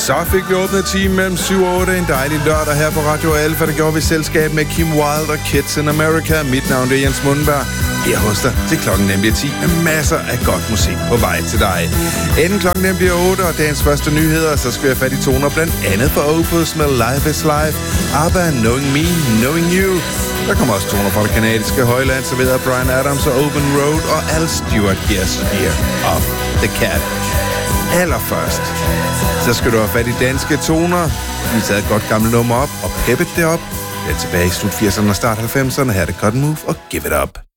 Så fik vi åbnet time mellem 7 og 8. En dejlig lørdag her på Radio Alfa. Det gjorde vi selskab med Kim Wilde og Kids in America. Mit navn er Jens Mundberg. Jeg hos dig til klokken nemlig 10 med masser af godt musik på vej til dig. Inden klokken nemlig 8 og dagens første nyheder, så skal jeg fat i toner blandt andet for Opus med Life is Life, ABBA, Knowing Me, Knowing You. Der kommer også toner fra det kanadiske højland, serveret af Bryan Adams og Open Road, og Al Stewart giver Spear of the Cat. Allerførst, så skal du have fat i danske toner. Vi har taget et godt gammelt nummer op og peppet det op. Det er tilbage i slut 80'erne og start 90'erne. Her er det Cotton Move og Give It Up.